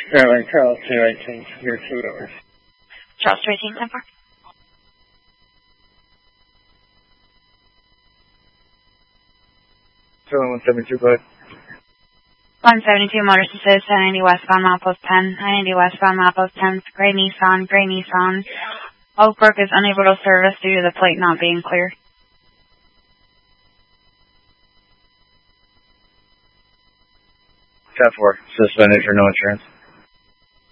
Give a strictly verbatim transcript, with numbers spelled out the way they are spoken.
Airline Charles two eighteen, here two hours. Charles two eighteen, ten four. seven one seven two, go ahead. one seventy-two Motors Assist, nine ninety westbound, milepost ten. nine ninety westbound, milepost ten. Gray Nissan, gray Nissan. Oak Brook is unable to service due to the plate not being clear. ten four, suspended for no insurance.